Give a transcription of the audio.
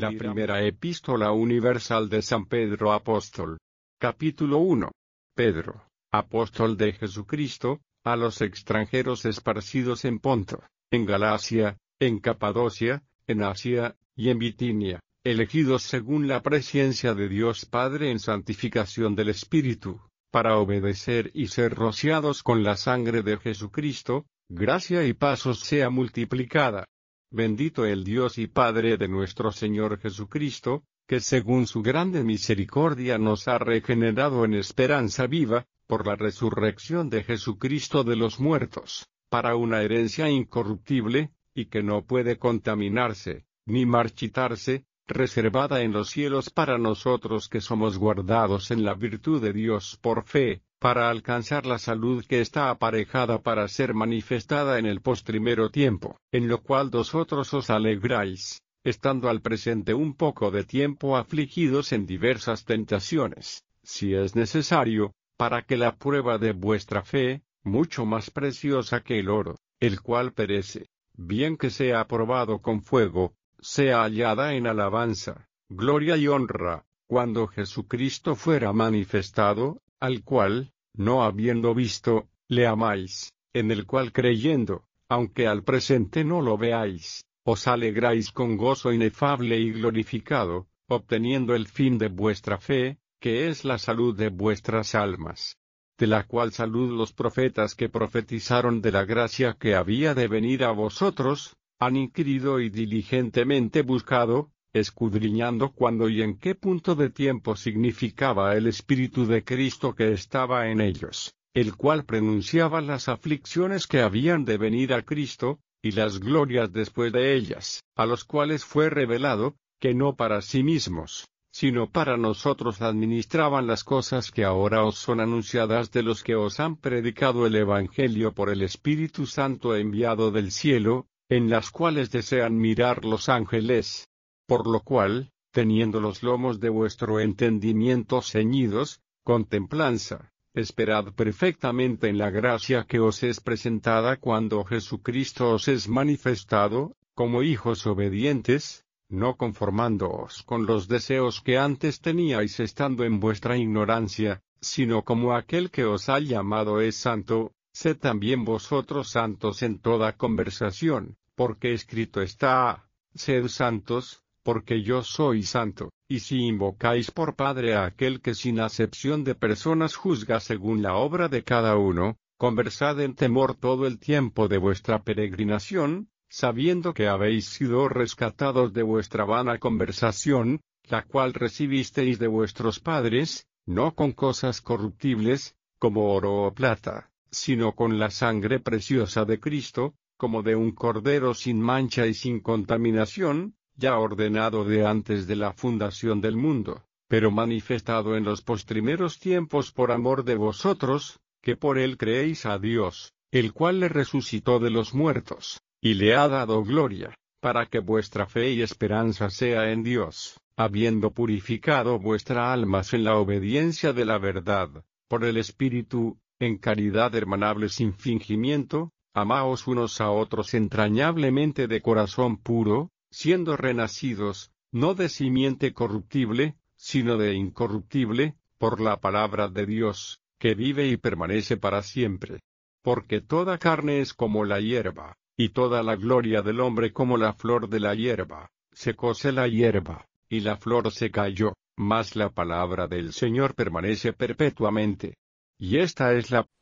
La primera epístola universal de San Pedro Apóstol. Capítulo 1. Pedro, apóstol de Jesucristo, a los extranjeros esparcidos en Ponto, en Galacia, en Capadocia, en Asia, y en Bitinia, elegidos según la presciencia de Dios Padre en santificación del Espíritu, para obedecer y ser rociados con la sangre de Jesucristo, gracia y paz os sea multiplicada. Bendito el Dios y Padre de nuestro Señor Jesucristo, que según su grande misericordia nos ha regenerado en esperanza viva, por la resurrección de Jesucristo de los muertos, para una herencia incorruptible, y que no puede contaminarse, ni marchitarse, reservada en los cielos para nosotros que somos guardados en la virtud de Dios por fe, para alcanzar la salud que está aparejada para ser manifestada en el postrimero tiempo, en lo cual vosotros os alegráis, estando al presente un poco de tiempo afligidos en diversas tentaciones, si es necesario, para que la prueba de vuestra fe, mucho más preciosa que el oro, el cual perece, bien que sea aprobado con fuego, sea hallada en alabanza, gloria y honra, cuando Jesucristo fuera manifestado, al cual, no habiendo visto, le amáis, en el cual creyendo, aunque al presente no lo veáis, os alegráis con gozo inefable y glorificado, obteniendo el fin de vuestra fe, que es la salud de vuestras almas. De la cual salud los profetas que profetizaron de la gracia que había de venir a vosotros, han inquirido y diligentemente buscado, escudriñando cuándo y en qué punto de tiempo significaba el Espíritu de Cristo que estaba en ellos, el cual prenunciaba las aflicciones que habían de venir a Cristo, y las glorias después de ellas, a los cuales fue revelado, que no para sí mismos, sino para nosotros administraban las cosas que ahora os son anunciadas de los que os han predicado el Evangelio por el Espíritu Santo enviado del cielo, en las cuales desean mirar los ángeles. Por lo cual, teniendo los lomos de vuestro entendimiento ceñidos, contemplanza, esperad perfectamente en la gracia que os es presentada cuando Jesucristo os es manifestado, como hijos obedientes, no conformándoos con los deseos que antes teníais estando en vuestra ignorancia, sino como aquel que os ha llamado es santo, sed también vosotros santos en toda conversación, porque escrito está, sed santos, porque yo soy santo, y si invocáis por Padre a aquel que sin acepción de personas juzga según la obra de cada uno, conversad en temor todo el tiempo de vuestra peregrinación, sabiendo que habéis sido rescatados de vuestra vana conversación, la cual recibisteis de vuestros padres, no con cosas corruptibles, como oro o plata, sino con la sangre preciosa de Cristo, como de un cordero sin mancha y sin contaminación, ya ordenado de antes de la fundación del mundo, pero manifestado en los postrimeros tiempos por amor de vosotros, que por él creéis a Dios, el cual le resucitó de los muertos, y le ha dado gloria, para que vuestra fe y esperanza sea en Dios, habiendo purificado vuestras almas en la obediencia de la verdad, por el Espíritu, en caridad hermanable sin fingimiento, amaos unos a otros entrañablemente de corazón puro, siendo renacidos, no de simiente corruptible, sino de incorruptible, por la palabra de Dios, que vive y permanece para siempre. Porque toda carne es como la hierba, y toda la gloria del hombre como la flor de la hierba. Secóse la hierba, y la flor se cayó, mas la palabra del Señor permanece perpetuamente. Y esta es la